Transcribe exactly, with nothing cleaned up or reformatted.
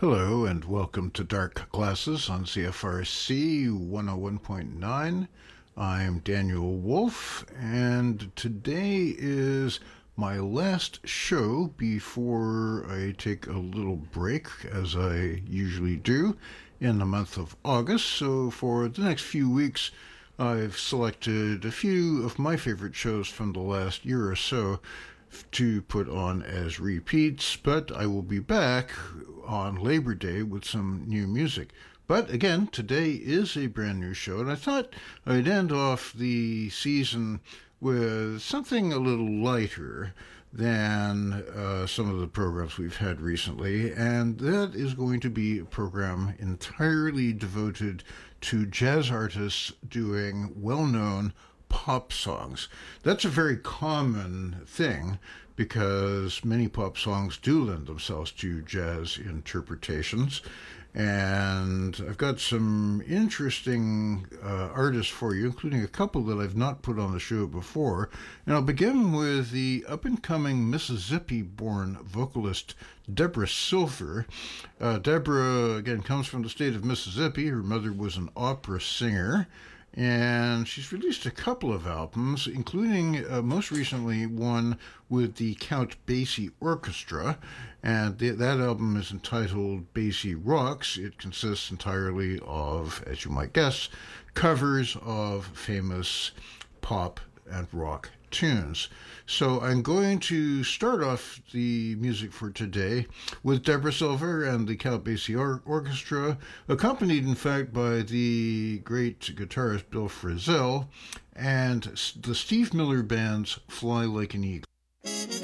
Hello and welcome to Dark Classes on C F R C one oh one point nine. I'm Daniel Wolf, and today is my last show before I take a little break, as I usually do, in the month of August. So for the next few weeks, I've selected a few of my favorite shows from the last year or so to put on as repeats, but I will be back on Labor Day with some new music. But again, today is a brand new show, and I thought I'd end off the season with something a little lighter than uh, some of the programs we've had recently, and that is going to be a program entirely devoted to jazz artists doing well-known pop songs. That's a very common thing because many pop songs do lend themselves to jazz interpretations. And I've got some interesting uh, artists for you, including a couple that I've not put on the show before. And I'll begin with the up-and-coming Mississippi-born vocalist Deborah Silver. Uh, Deborah, again, comes from the state of Mississippi. Her mother was an opera singer, and she's released a couple of albums, including uh, most recently one with the Count Basie Orchestra, and th- that album is entitled Basie Rocks. It consists entirely of, as you might guess, covers of famous pop and rock tunes. So I'm going to start off the music for today with Deborah Silver and the Count Basie Or- Orchestra, accompanied in fact by the great guitarist Bill Frisell and the Steve Miller Band's Fly Like an Eagle.